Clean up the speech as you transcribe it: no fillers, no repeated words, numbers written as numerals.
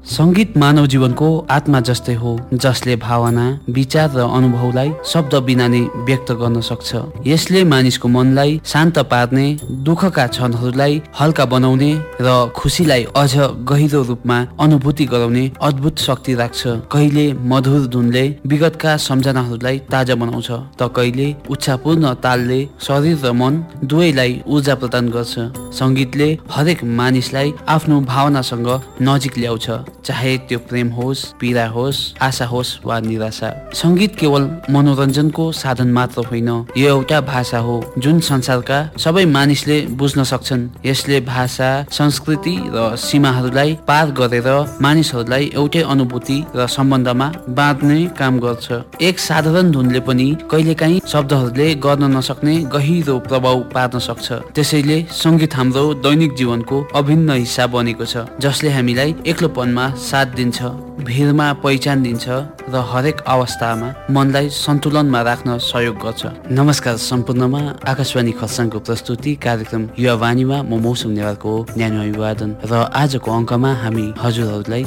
संगीत मानव जीवनको आत्मा जस्तै हो, जसले भावना, विचार र अनुभवलाई शब्द बिना नै व्यक्त गर्न सक्छ। यसले मानिसको मनलाई शान्त पार्ने, दुःखका क्षणहरूलाई हल्का बनाउने र खुसीलाई अझ गहिरो रूपमा अनुभूति गराउने अद्भुत शक्ति राख्छ। कहिले मधुर धुनले विगतका सम्झनाहरूलाई ताजा बनाउँछ, त कहिले उत्साहपूर्ण तालले शरीर र मन दुवैलाई ऊर्जा प्रदान गर्छ। संगीतले हरेक मानिसलाई आफ्नो भावनासँग नजिक ल्याउँछ, चाहे त्यो प्रेम होस्, पीडा होस्, आशा होस् वा निराशा। संगीत केवल मनोरञ्जनको साधन मात्र होइन, यो एउटा भाषा हो जुन संसारका सबै मानिसले बुझ्न सक्छन्। यसले भाषा, संस्कृति र सीमाहरूलाई पार गरेर मानिसहरूलाई एउटै अनुभूति र सम्बन्धमा बाँध्ने काम गर्छ। एक साधारण धुनले पनि कहिलेकाहीँ शब्दहरूले गर्न नसक्ने गहिरो प्रभाव पार्न सक्छ। त्यसैले संगीत हाम्रो दैनिक जीवनको अभिन्न हिस्सा बनेको छ, जसले हामीलाई एक्लोपनमा साथ दिन्छ, भिडमा पहिचान दिन्छ र हरेक अवस्थामा मनलाई सन्तुलनमा राख्न सहयोग गर्छ। नमस्कार सम्पूर्णमा, आकाशवाणी खरसाङको प्रस्तुति कार्यक्रम युवा वाणीमा म मौसम नेवारको न्यानो अभिवादन र आजको अङ्कमा हामी हजुरहरूलाई